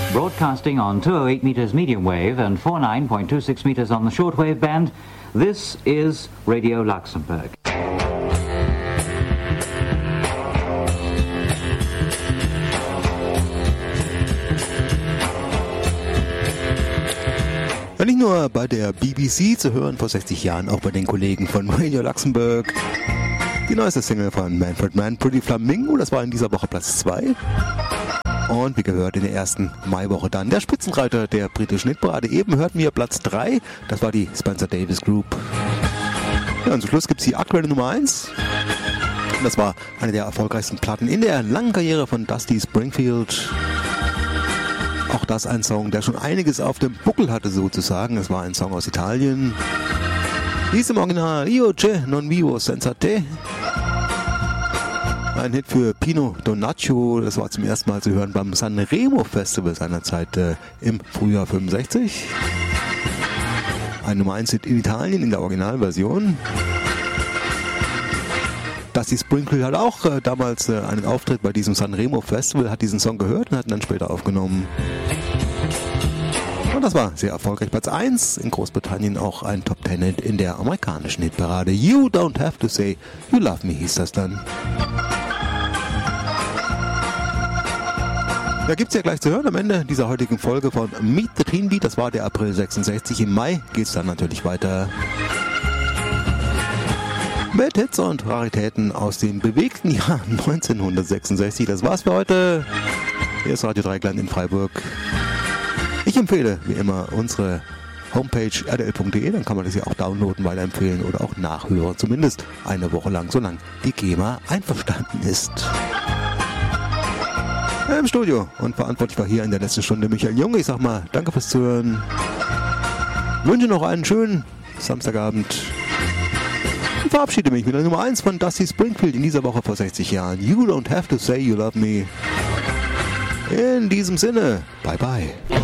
Broadcasting on 208 meters medium wave and 49.26 meters on the shortwave band, this is Radio Luxembourg. Nicht nur bei der BBC zu hören vor 60 Jahren, auch bei den Kollegen von Radio Luxembourg. Die neueste Single von Manfred Mann, Pretty Flamingo, das war in dieser Woche Platz 2. Und wie gehört in der ersten Maiwoche dann der Spitzenreiter der britischen Hitparade. Eben hörten wir Platz 3, das war die Spencer Davis Group. Ja, und zum Schluss gibt es die aktuelle Nummer 1. Und das war eine der erfolgreichsten Platten in der langen Karriere von Dusty Springfield. Auch das ein Song, der schon einiges auf dem Buckel hatte sozusagen. Es war ein Song aus Italien. Hieß im Original Io c'è non vivo senza te. Ein Hit für Pino Donaggio. Das war zum ersten Mal zu hören beim Sanremo Festival seinerzeit im Frühjahr 65. Ein Nummer 1 Hit in Italien in der Originalversion. Dusty Springfield hat auch damals einen Auftritt bei diesem Sanremo Festival, hat diesen Song gehört und hat ihn dann später aufgenommen. Und das war sehr erfolgreich. Platz 1 in Großbritannien, auch ein Top 10 Hit in der amerikanischen Hitparade. You Don't Have to Say You Love Me hieß das dann. Da gibt es ja gleich zu hören am Ende dieser heutigen Folge von Meet the Teen Beat. Das war der April 66. Im Mai geht es dann natürlich weiter mit Hits und Raritäten aus dem bewegten Jahr 1966. Das war's für heute. Hier ist Radio Dreieckland in Freiburg. Ich empfehle, wie immer, unsere Homepage rdl.de. Dann kann man das ja auch downloaden, weiterempfehlen oder auch nachhören. Zumindest eine Woche lang, solange die GEMA einverstanden ist. Im Studio und verantwortlich war hier in der letzten Stunde Michael Junge. Ich sag mal, danke fürs Zuhören. Wünsche noch einen schönen Samstagabend. Ich verabschiede mich mit der Nummer 1 von Dusty Springfield in dieser Woche vor 60 Jahren. You Don't Have to Say You Love Me. In diesem Sinne, bye bye.